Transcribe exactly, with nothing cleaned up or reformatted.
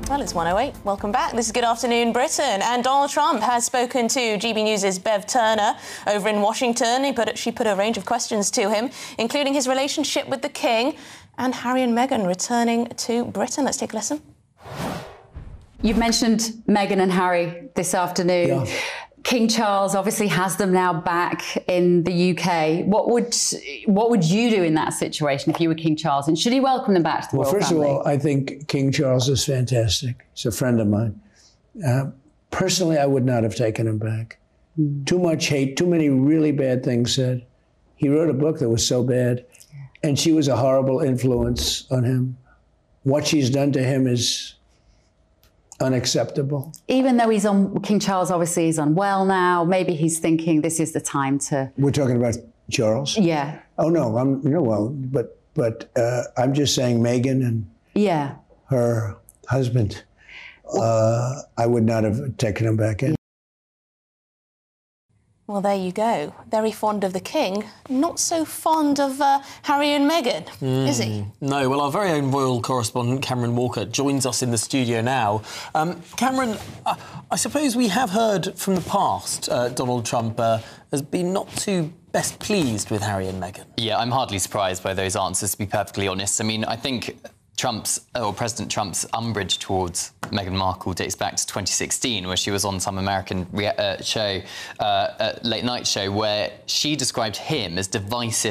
Well, it's one oh eight. Welcome back. This is Good Afternoon Britain. And Donald Trump has spoken to G B News' Bev Turner over in Washington. He put, she put a range of questions to him, including his relationship with the King and Harry and Meghan returning to Britain. Let's take a listen. You've mentioned Meghan and Harry this afternoon. Yeah. King Charles obviously has them now back in the U K. What would what would you do in that situation if you were King Charles? And should he welcome them back to the well, royal family? Well, first of all, I think King Charles is fantastic. He's a friend of mine. Uh, personally, I would not have taken him back. Mm. Too much hate, too many really bad things said. He wrote a book that was so bad, yeah. and she was a horrible influence on him. What she's done to him is unacceptable. Even though he's on, King Charles obviously is unwell now, maybe he's thinking this is the time to... We're talking about Charles? Yeah. Oh, no, I'm, no, well, but, but uh, I'm just saying Meghan and yeah. her husband, uh, I would not have taken him back in. Well, there you go. Very fond of the King, not so fond of uh, Harry and Meghan, mm. is he? No. Well, our very own royal correspondent, Cameron Walker, joins us in the studio now. Um, Cameron, uh, I suppose we have heard from the past uh, Donald Trump uh, has been not too best pleased with Harry and Meghan. Yeah, I'm hardly surprised by those answers, to be perfectly honest. I mean, I think Trump's, or President Trump's umbrage towards Meghan Markle dates back to twenty sixteen, where she was on some American uh, show, uh, uh, late night show, where she described him as divisive